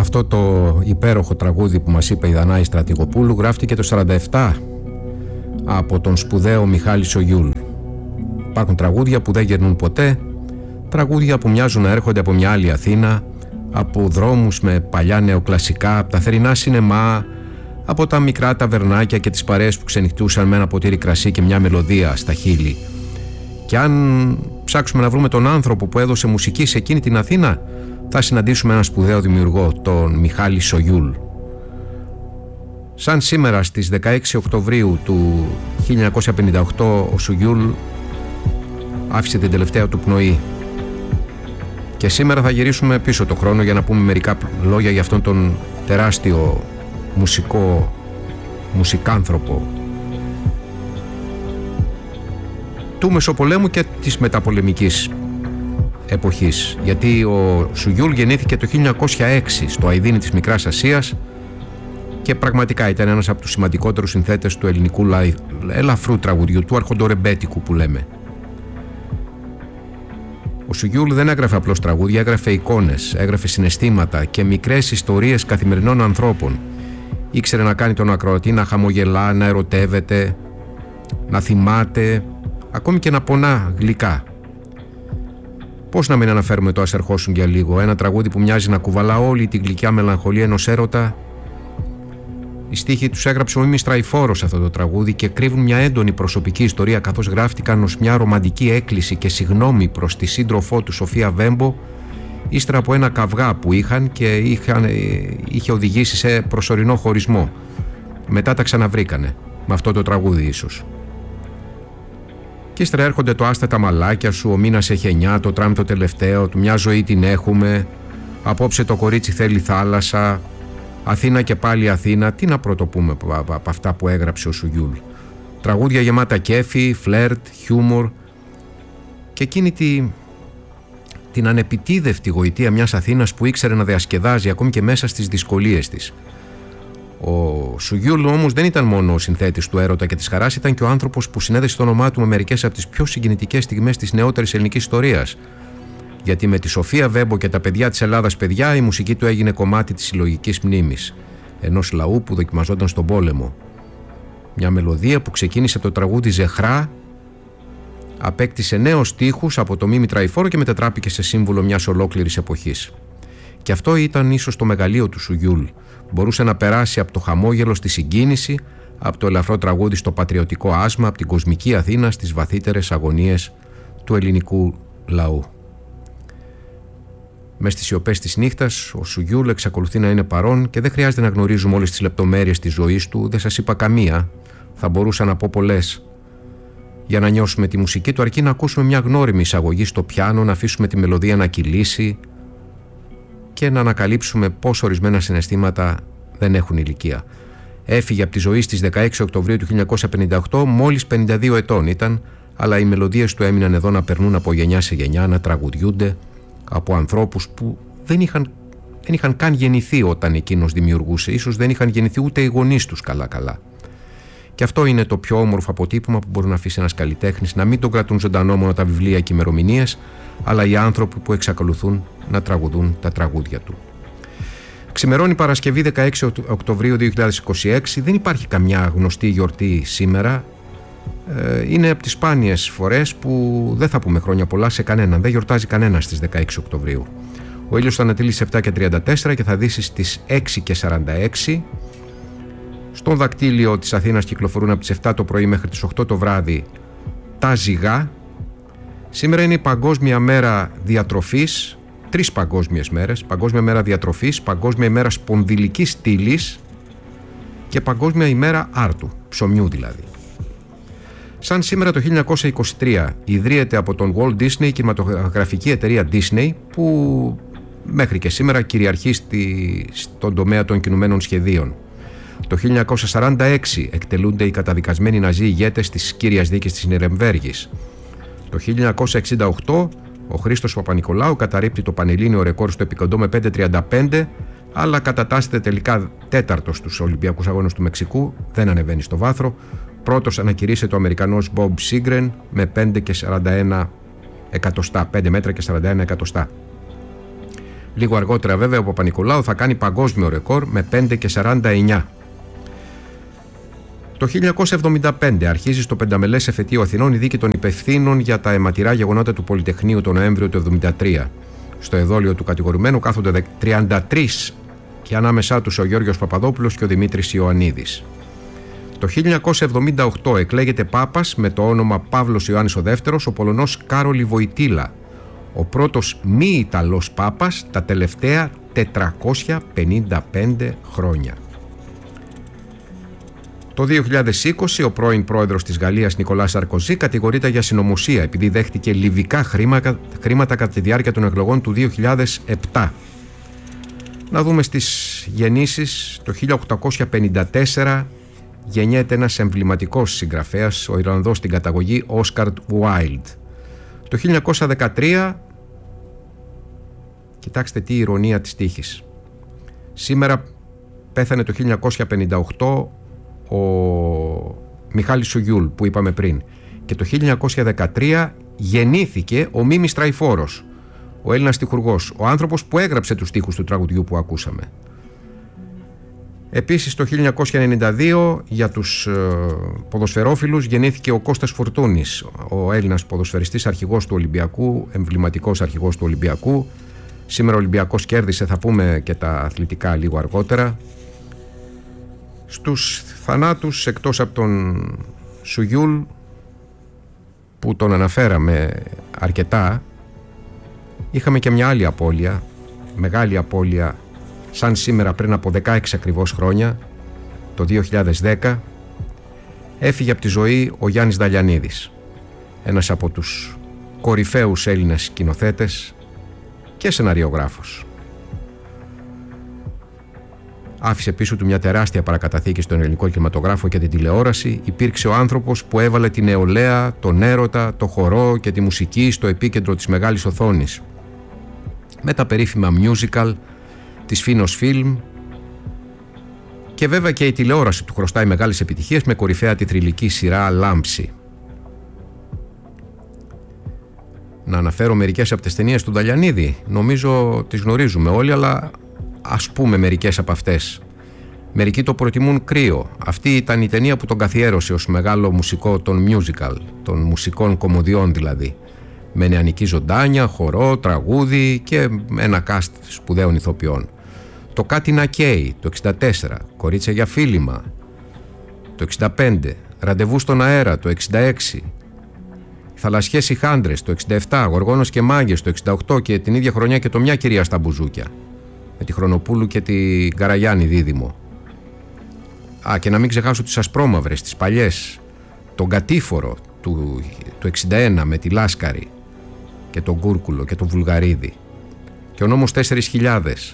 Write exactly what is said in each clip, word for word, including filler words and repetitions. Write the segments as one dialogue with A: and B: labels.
A: Αυτό το υπέροχο τραγούδι που μας είπε η Δανάη Στρατηγοπούλου γράφτηκε το σαράντα επτά από τον σπουδαίο Μιχάλη Σογιούλ. Υπάρχουν τραγούδια που δεν γερνούν ποτέ, τραγούδια που μοιάζουν να έρχονται από μια άλλη Αθήνα, από δρόμους με παλιά νεοκλασικά, από τα θερινά σινεμά, από τα μικρά ταβερνάκια και τις παρέες που ξενυχτούσαν με ένα ποτήρι κρασί και μια μελωδία στα χείλη. Και αν ψάξουμε να βρούμε τον άνθρωπο που έδωσε μουσική σε εκείνη την Αθήνα, θα συναντήσουμε έναν σπουδαίο δημιουργό, τον Μιχάλη Σογιούλ. Σαν σήμερα στις δεκαέξι Οκτωβρίου του χίλια εννιακόσια πενήντα οκτώ ο Σογιούλ άφησε την τελευταία του πνοή. Και σήμερα θα γυρίσουμε πίσω το χρόνο για να πούμε μερικά λόγια για αυτόν τον τεράστιο μουσικό, μουσικάνθρωπο του Μεσοπολέμου και της μεταπολεμικής εποχής. Γιατί ο Σογιούλ γεννήθηκε το χίλια εννιακόσια έξι στο Αηδίνι της Μικράς Ασίας και πραγματικά ήταν ένας από τους σημαντικότερους συνθέτες του ελληνικού ελαφρού τραγουδιού, του αρχοντορεμπέτικου που λέμε. Ο Σογιούλ δεν έγραφε απλώς τραγούδια, έγραφε εικόνες, έγραφε συναισθήματα και μικρές ιστορίες καθημερινών ανθρώπων. Ήξερε να κάνει τον ακροατή να χαμογελά, να ερωτεύεται, να θυμάται, ακόμη και να πονά γλυκά. Πώς να μην αναφέρουμε το «Ας ερχόσουν για λίγο», ένα τραγούδι που μοιάζει να κουβαλά όλη την γλυκιά μελαγχολία ενός έρωτα. Οι στίχοι τους έγραψε ο Μίμης Τραϊφόρος αυτό το τραγούδι και κρύβουν μια έντονη προσωπική ιστορία, καθώς γράφτηκαν ως μια ρομαντική έκκληση και συγνώμη προς τη σύντροφό του Σοφία Βέμπο, ύστερα από ένα καυγά που είχαν και είχαν, είχε οδηγήσει σε προσωρινό χωρισμό. Μετά τα ξαναβρήκανε, με αυτό το τραγούδι ίσως. Και ύστερα έρχονται το «Άστα τα μαλάκια σου», «Ο μήνας έχει εννιά», «Το τραμ το τελευταίο», «Του μια ζωή την έχουμε», «Απόψε το κορίτσι θέλει θάλασσα», «Αθήνα και πάλι Αθήνα». Τι να πρωτοπούμε από αυτά που έγραψε ο Σογιούλ. Τραγούδια γεμάτα κέφι, φλερτ, χιούμορ και εκείνη τη, την ανεπιτίδευτη γοητεία μιας Αθήνας που ήξερε να διασκεδάζει ακόμη και μέσα στις δυσκολίες της. Ο Σογιούλ όμως δεν ήταν μόνο ο συνθέτης του έρωτα και της χαράς, ήταν και ο άνθρωπος που συνέδεσε το όνομά του με μερικές από τις πιο συγκινητικές στιγμές της νεότερης ελληνικής ιστορίας. Γιατί με τη Σοφία Βέμπο και τα παιδιά της Ελλάδας παιδιά, η μουσική του έγινε κομμάτι της συλλογικής μνήμης ενός λαού που δοκιμαζόταν στον πόλεμο. Μια μελωδία που ξεκίνησε από το τραγούδι «Ζεχρά», απέκτησε νέους στίχους από το Μίμη Τραϊφόρο και μετατράπηκε σε σύμβολο μιας ολόκληρης εποχής. Και αυτό ήταν ίσως το μεγαλείο του Σογιούλ. Μπορούσε να περάσει από το χαμόγελο στη συγκίνηση, από το ελαφρό τραγούδι στο πατριωτικό άσμα, από την κοσμική Αθήνα στις βαθύτερες αγωνίες του ελληνικού λαού. Μες στις σιωπές της νύχτας, ο Σογιούλ εξακολουθεί να είναι παρόν και δεν χρειάζεται να γνωρίζουμε όλες τις λεπτομέρειες της ζωής του. Δεν σας είπα καμία, θα μπορούσα να πω πολλές. Για να νιώσουμε τη μουσική του, αρκεί να ακούσουμε μια γνώριμη εισαγωγή στο πιάνο, να αφήσουμε τη μελωδία να κυλήσει και να ανακαλύψουμε πως ορισμένα συναισθήματα δεν έχουν ηλικία. Έφυγε από τη ζωή στις δεκαέξι Οκτωβρίου του χίλια εννιακόσια πενήντα οκτώ, μόλις πενήντα δύο ετών ήταν, αλλά οι μελωδίες του έμειναν εδώ να περνούν από γενιά σε γενιά, να τραγουδιούνται από ανθρώπους που δεν είχαν, δεν είχαν καν γεννηθεί όταν εκείνος δημιουργούσε. Ίσως δεν είχαν γεννηθεί ούτε οι γονείς τους καλά-καλά. Και αυτό είναι το πιο όμορφο αποτύπωμα που μπορεί να αφήσει ένας καλλιτέχνης, να μην τον κρατούν ζωντανό μόνο τα βιβλία και ημερομηνίες, αλλά οι άνθρωποι που εξακολουθούν να τραγουδούν τα τραγούδια του. Ξημερώνει Παρασκευή δεκαέξι Οκτωβρίου δύο χιλιάδες είκοσι έξι, δεν υπάρχει καμιά γνωστή γιορτή σήμερα. Είναι από τις σπάνιες φορές που δεν θα πούμε χρόνια πολλά σε κανέναν, δεν γιορτάζει κανένας στις δεκαέξι Οκτωβρίου. Ο ήλιος θα ανατείλει στις επτά και τριάντα τέσσερα και θα δύσει στις έξι και σαράντα έξι. Στον δακτύλιο της Αθήνας κυκλοφορούν από τις επτά το πρωί μέχρι τις οκτώ το βράδυ τα ζυγά. Σήμερα είναι η Παγκόσμια Μέρα Διατροφής, τρεις παγκόσμιες μέρες, Παγκόσμια Μέρα Διατροφής, Παγκόσμια ημέρα Σπονδυλικής Στήλης και Παγκόσμια ημέρα Άρτου, ψωμιού δηλαδή. Σαν σήμερα το χίλια εννιακόσια είκοσι τρία ιδρύεται από τον Walt Disney η κινηματογραφική εταιρεία Disney, που μέχρι και σήμερα κυριαρχεί στη, στον τομέα των κινουμένων σχεδίων. Το χίλια εννιακόσια σαράντα έξι εκτελούνται οι καταδικασμένοι ναζί ηγέτες της κύριας δίκης της Νιρεμβέργης. Το χίλια εννιακόσια εξήντα οκτώ ο Χρήστος Παπανικολάου καταρρίπτει το πανελλήνιο ρεκόρ στο επικοντό με πέντε τριάντα πέντε, αλλά κατατάσσεται τελικά τέταρτος στους Ολυμπιακούς Αγώνες του Μεξικού, δεν ανεβαίνει στο βάθρο. Πρώτος ανακηρύσσεται ο Αμερικανός Bob Sigren με πέντε και σαράντα ένα εκατοστά, πέντε μέτρα και σαράντα ένα εκατοστά. Λίγο αργότερα βέβαια ο Παπα-Νικολάου θα κάνει παγκόσμιο ρεκόρ με πέντε και σαράντα εννιά. Το χίλια εννιακόσια εβδομήντα πέντε αρχίζει στο πενταμελές εφετείο Αθηνών η δίκη των υπευθύνων για τα αιματηρά γεγονότα του Πολυτεχνείου τον Νοέμβριο του εβδομήντα τρία. Στο εδόλιο του κατηγορουμένου κάθονται τριάντα τρεις και ανάμεσά τους ο Γιώργος Παπαδόπουλος και ο Δημήτρης Ιωαννίδης. Το χίλια εννιακόσια εβδομήντα οκτώ εκλέγεται Πάπας με το όνομα Παύλος Ιωάννης ο Δεύτερος ο Πολωνός Κάρολη Βοητήλα, ο πρώτος μη Ιταλός Πάπας τα τελευταία τετρακόσια πενήντα πέντε χρόνια. Το δύο χιλιάδες είκοσι ο πρώην πρόεδρος της Γαλλίας Νικολάς Σαρκοζή κατηγορείται για συνωμοσία επειδή δέχτηκε λιβικά χρήματα, χρήματα κατά τη διάρκεια των εκλογών του δύο χιλιάδες επτά. Να δούμε στις γεννήσεις. Το χίλια οκτακόσια πενήντα τέσσερα γεννιέται ένας εμβληματικός συγγραφέας, ο Ιρλανδός στην καταγωγή Όσκαρ Βάιλντ. Το χίλια εννιακόσια δεκατρία, κοιτάξτε τι ηρωνία της τύχης, σήμερα πέθανε το χίλια εννιακόσια πενήντα οκτώ ο Μιχάλης Σουγιούλ που είπαμε πριν και το χίλια εννιακόσια δεκατρία γεννήθηκε ο Μίμης Τραϊφόρος, ο Έλληνας στιχουργός, ο άνθρωπος που έγραψε τους στίχους του τραγουδιού που ακούσαμε. Επίσης το χίλια εννιακόσια ενενήντα δύο για τους ε, ποδοσφαιρόφιλους γεννήθηκε ο Κώστας Φορτούνης, ο Έλληνας ποδοσφαιριστής, αρχηγός του Ολυμπιακού, εμβληματικός αρχηγός του Ολυμπιακού. Σήμερα ο Ολυμπιακός κέρδισε, θα πούμε και τα αθλητικά λίγο αργότερα. Στους θανάτους, εκτός από τον Σουγιούλ που τον αναφέραμε αρκετά, είχαμε και μια άλλη απώλεια, μεγάλη απώλεια, σαν σήμερα πριν από δεκαέξι ακριβώς χρόνια, το δύο χιλιάδες δέκα, έφυγε από τη ζωή ο Γιάννης Δαλιανίδης, ένας από τους κορυφαίους Έλληνες σκηνοθέτες και σεναριογράφος. Άφησε πίσω του μια τεράστια παρακαταθήκη στον ελληνικό κινηματογράφο και την τηλεόραση. Υπήρξε ο άνθρωπος που έβαλε την νεολαία, τον έρωτα, το χορό και τη μουσική στο επίκεντρο της μεγάλης οθόνης. Με τα περίφημα musical της Φίνος Φιλμ, και βέβαια και η τηλεόραση του χρωστάει μεγάλες επιτυχίες με κορυφαία τη θρυλική σειρά Λάμψη. Να αναφέρω μερικές από τις ταινίες του Δαλιανίδη, νομίζω τις γνωρίζουμε όλοι, αλλά ας πούμε μερικές από αυτές. Μερικοί το προτιμούν Κρύο. Αυτή ήταν η ταινία που τον καθιέρωσε ως μεγάλο μουσικό των musical, των μουσικών κομμωδιών δηλαδή, με νεανική ζωντάνια, χορό, τραγούδι και ένα cast σπουδαίων ηθοποιών. Το Κάτι να καίει το εξήντα τέσσερα, Κορίτσια για φίλημα το εξήντα πέντε, Ραντεβού στον αέρα το εξήντα έξι, Θαλασσιές οι χάντρες το εξήντα επτά, Γοργόνος και μάγκες το εξήντα οκτώ και την ίδια χρονιά και το Μια κυρία στα μπουζούκια με τη Χρονοπούλου και τη Καραγιάννη δίδυμο. Α, και να μην ξεχάσω τις ασπρόμαυρες, τις παλιές, τον Κατήφορο του, του εξήντα ένα με τη Λάσκαρη και τον Κούρκουλο και τον Βουλγαρίδη, και ο Νόμος τέσσερις χιλιάδες,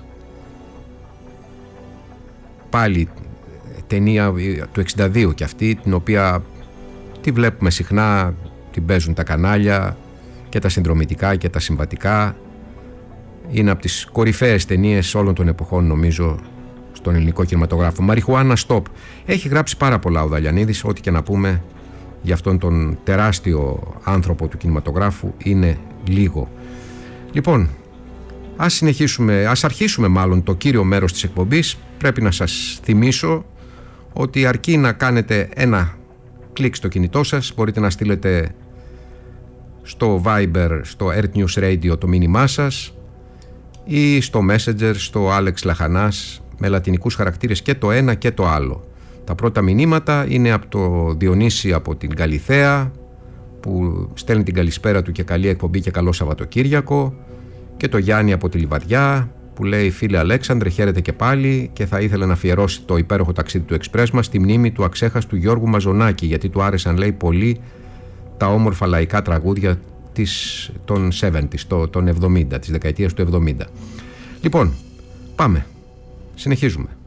A: πάλι ταινία του εξήντα δύο και αυτή, την οποία τη βλέπουμε συχνά, την παίζουν τα κανάλια και τα συνδρομητικά και τα συμβατικά. Είναι από τις κορυφαίες ταινίες όλων των εποχών νομίζω στον ελληνικό κινηματογράφο. Μαριχουάνα Στόπ. Έχει γράψει πάρα πολλά ο Δαλιανίδης, ό,τι και να πούμε για αυτόν τον τεράστιο άνθρωπο του κινηματογράφου είναι λίγο. Λοιπόν, ας συνεχίσουμε, ας αρχίσουμε μάλλον το κύριο μέρος της εκπομπής. Πρέπει να σας θυμίσω ότι αρκεί να κάνετε ένα κλικ στο κινητό σας, μπορείτε να στείλετε στο Viber, στο Earth News Radio το μήνυμά σας ή στο Messenger, στο Alex Λαχανάς, με λατινικούς χαρακτήρες και το ένα και το άλλο. Τα πρώτα μηνύματα είναι από το Διονύση από την Καλιθέα, που στέλνει την καλησπέρα του και καλή εκπομπή και καλό Σαββατοκύριακο, και το Γιάννη από τη Λιβαδιά που λέει: φίλε Αλέξανδρε, χαίρετε και πάλι και θα ήθελε να αφιερώσει το υπέροχο ταξίδι του Εξπρές μας στη μνήμη του αξέχαστου Γιώργου Μαζονάκη, γιατί του άρεσαν, λέει, πολύ τα όμορφα λαϊκά τραγούδια της, των εβδομήντα, των εβδομήντα, της δεκαετίας του εβδομήντα. Λοιπόν, πάμε, συνεχίζουμε.